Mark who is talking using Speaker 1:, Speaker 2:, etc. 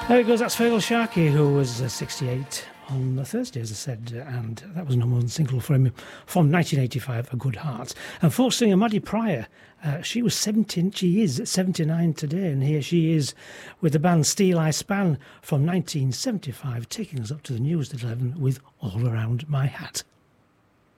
Speaker 1: There it goes, that's Feargal Sharkey, who was 68 on the Thursday, as I said, and that was number one single for him from 1985, A Good Heart. And folk singer Maddie Pryor, she is 79 today, and here she is with the band Steel Eye Span from 1975, taking us up to the news at 11 with All Around My Hat.